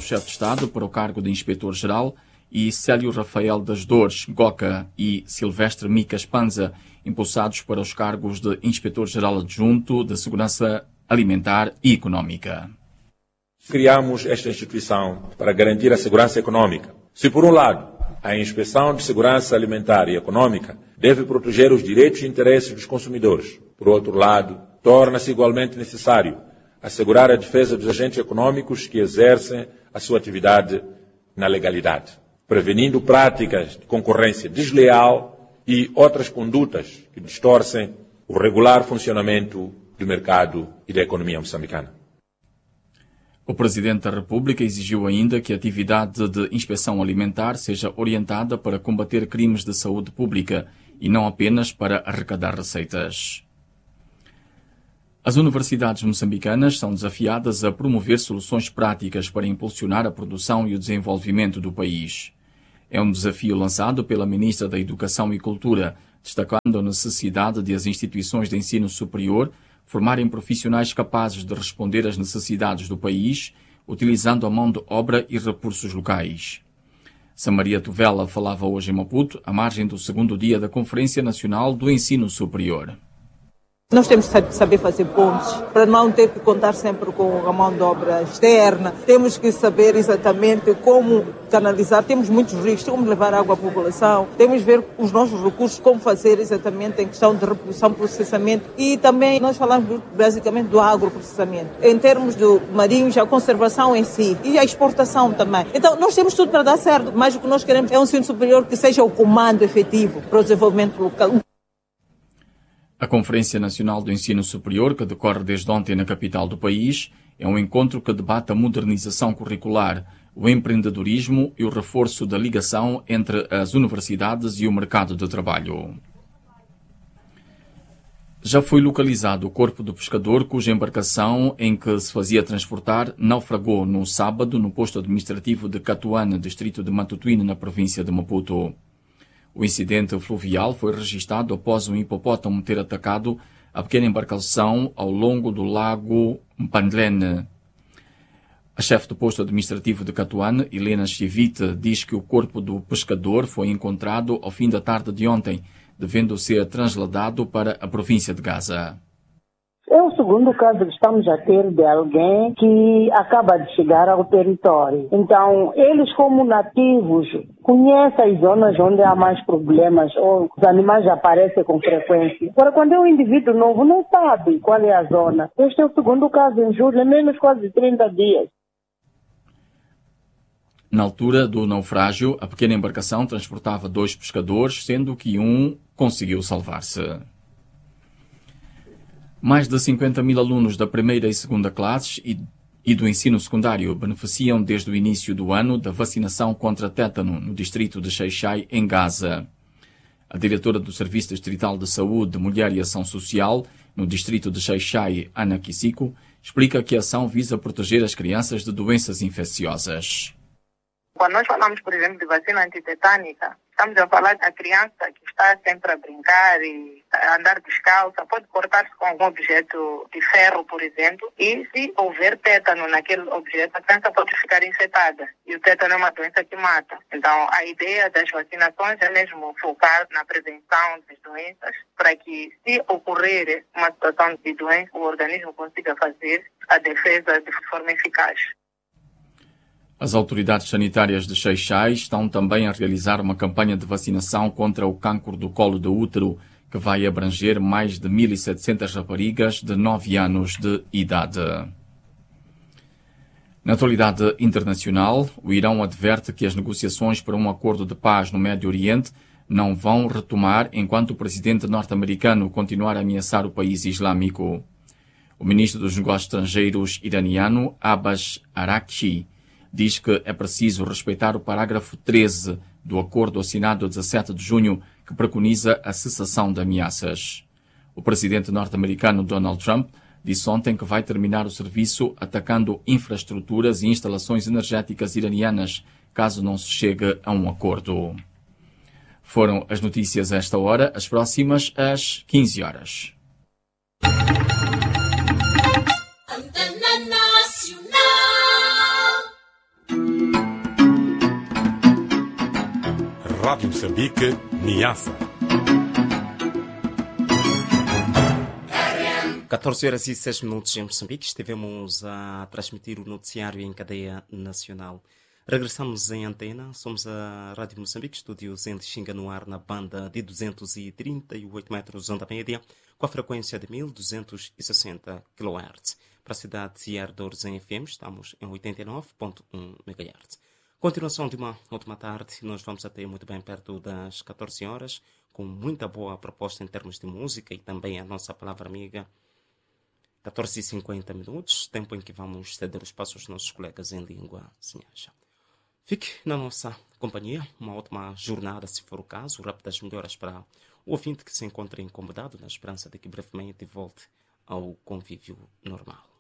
chefe de Estado para o cargo de Inspetor-Geral e Célio Rafael das Dores Goca e Silvestre Micas Panza, impulsados para os cargos de Inspetor-Geral Adjunto de Segurança Alimentar e Económica. Criamos esta instituição para garantir a segurança económica. Se, por um lado, a Inspeção de Segurança Alimentar e Económica deve proteger os direitos e interesses dos consumidores, por outro lado, torna-se igualmente necessário assegurar a defesa dos agentes econômicos que exercem a sua atividade na legalidade, prevenindo práticas de concorrência desleal e outras condutas que distorcem o regular funcionamento do mercado e da economia moçambicana. O Presidente da República exigiu ainda que a atividade de inspeção alimentar seja orientada para combater crimes de saúde pública e não apenas para arrecadar receitas. As universidades moçambicanas são desafiadas a promover soluções práticas para impulsionar a produção e o desenvolvimento do país. É um desafio lançado pela Ministra da Educação e Cultura, destacando a necessidade de as instituições de ensino superior formarem profissionais capazes de responder às necessidades do país, utilizando a mão de obra e recursos locais. Samaria Tovela falava hoje em Maputo, à margem do segundo dia da Conferência Nacional do Ensino Superior. Nós temos que saber fazer pontes, para não ter que contar sempre com a mão de obra externa. Temos que saber exatamente como canalizar. Temos muitos riscos, como levar água à população. Temos que ver os nossos recursos, como fazer exatamente em questão de reprodução, processamento. E também nós falamos basicamente do agroprocessamento. Em termos do marinhos, a conservação em si e a exportação também. Então nós temos tudo para dar certo, mas o que nós queremos é um ensino superior que seja o comando efetivo para o desenvolvimento local. A Conferência Nacional do Ensino Superior, que decorre desde ontem na capital do país, é um encontro que debate a modernização curricular, o empreendedorismo e o reforço da ligação entre as universidades e o mercado de trabalho. Já foi localizado o corpo do pescador cuja embarcação em que se fazia transportar naufragou no sábado no posto administrativo de Catuane, distrito de Matutuine, na província de Maputo. O incidente fluvial foi registado após um hipopótamo ter atacado a pequena embarcação ao longo do lago Mpandlene. A chefe do posto administrativo de Catuane, Helena Chivite, diz que o corpo do pescador foi encontrado ao fim da tarde de ontem, devendo ser trasladado para a província de Gaza. É o segundo caso que estamos a ter de alguém que acaba de chegar ao território. Então, eles como nativos conhecem as zonas onde há mais problemas ou os animais aparecem com frequência. Agora, quando é um indivíduo novo, não sabe qual é a zona. Este é o segundo caso em julho, é menos quase 30 dias. Na altura do naufrágio, a pequena embarcação transportava 2 pescadores, sendo que um conseguiu salvar-se. Mais de 50 mil alunos da primeira e segunda classes e do ensino secundário beneficiam desde o início do ano da vacinação contra tétano no distrito de Xai-Xai, em Gaza. A diretora do Serviço Distrital de Saúde, Mulher e Ação Social, no distrito de Xai-Xai, Ana Kisico, explica que a ação visa proteger as crianças de doenças infecciosas. Quando nós falamos, por exemplo, de vacina antitetânica, estamos a falar da criança que está sempre a brincar e a andar descalça, pode cortar-se com algum objeto de ferro, por exemplo, e se houver tétano naquele objeto, a criança pode ficar infectada. E o tétano é uma doença que mata. Então, a ideia das vacinações é mesmo focar na prevenção das doenças, para que, se ocorrer uma situação de doença, o organismo consiga fazer a defesa de forma eficaz. As autoridades sanitárias de Xai-Xai estão também a realizar uma campanha de vacinação contra o cancro do colo do útero, que vai abranger mais de 1.700 raparigas de 9 anos de idade. Na atualidade internacional, o Irão adverte que as negociações para um acordo de paz no Médio Oriente não vão retomar enquanto o presidente norte-americano continuar a ameaçar o país islâmico. O ministro dos Negócios Estrangeiros iraniano, Abbas Araghchi, diz que é preciso respeitar o parágrafo 13 do acordo assinado a 17 de junho que preconiza a cessação de ameaças. O presidente norte-americano Donald Trump disse ontem que vai terminar o serviço atacando infraestruturas e instalações energéticas iranianas, caso não se chegue a um acordo. Foram as notícias a esta hora, as próximas às 15 horas. Rádio Moçambique, Niassa. 14h06 em Moçambique. Estivemos a transmitir o noticiário em cadeia nacional. Regressamos em antena. Somos a Rádio Moçambique, estúdios em Xinga no ar na banda de 238 metros onda média, com a frequência de 1260 kHz. Para a cidade de arredores em FM, estamos em 89.1 MHz. Continuação de uma última tarde, nós vamos até muito bem perto das 14 horas, com muita boa proposta em termos de música e também a nossa palavra amiga. 14h50, tempo em que vamos ceder os passos aos nossos colegas em língua sinhaja. Fique na nossa companhia, uma ótima jornada, se for o caso, rápidas melhoras para o ouvinte que se encontra incomodado, na esperança de que brevemente volte ao convívio normal.